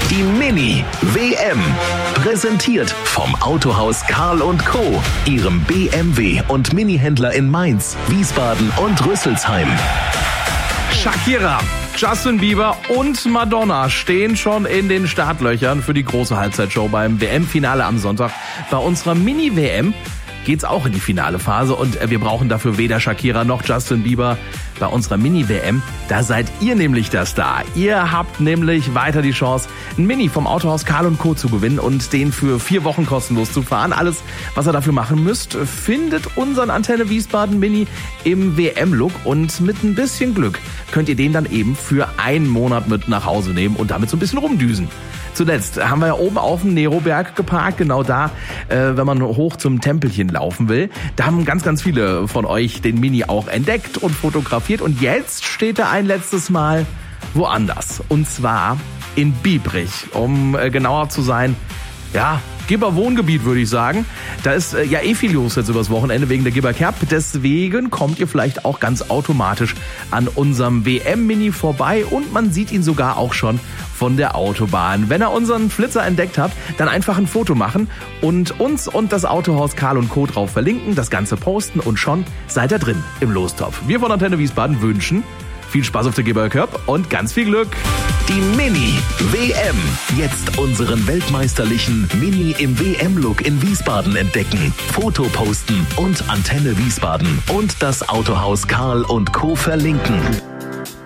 Die Mini-WM. Präsentiert vom Autohaus Karl & Co., Ihrem BMW- und Mini-Händler in Mainz, Wiesbaden und Rüsselsheim. Shakira, Justin Bieber und Madonna stehen schon in den Startlöchern für die große Halbzeitshow beim WM-Finale am Sonntag. Bei unserer Mini-WM geht's auch in die finale Phase und wir brauchen dafür weder Shakira noch Justin Bieber. Bei unserer Mini-WM, da seid ihr nämlich der Star. Ihr habt nämlich weiter die Chance, ein Mini vom Autohaus Karl & Co. zu gewinnen und den für 4 Wochen kostenlos zu fahren. Alles, was ihr dafür machen müsst, findet unseren Antenne Wiesbaden Mini im WM-Look und mit ein bisschen Glück könnt ihr den dann eben für 1 Monat mit nach Hause nehmen und damit so ein bisschen rumdüsen. Zuletzt haben wir ja oben auf dem Neroberg geparkt, genau da, wenn man hoch zum Tempelchen laufen will. Da haben ganz, ganz viele von euch den Mini auch entdeckt und fotografiert. Und jetzt steht er ein letztes Mal woanders. Und zwar in Biebrich, um genauer zu sein. Ja, Gibber Wohngebiet, würde ich sagen. Da ist ja viel los jetzt übers Wochenende wegen der Gibber Kerb. Deswegen kommt ihr vielleicht auch ganz automatisch an unserem WM-Mini vorbei und man sieht ihn sogar auch schon von der Autobahn. Wenn ihr unseren Flitzer entdeckt habt, dann einfach ein Foto machen und uns und das Autohaus Karl & Co. drauf verlinken, das Ganze posten und schon seid ihr drin im Lostopf. Wir von Antenne Wiesbaden wünschen viel Spaß auf der Gibber Kerb und ganz viel Glück. Die Mini-WM. Jetzt unseren weltmeisterlichen Mini im WM-Look in Wiesbaden entdecken, Foto posten und Antenne Wiesbaden und das Autohaus Karl & Co. verlinken.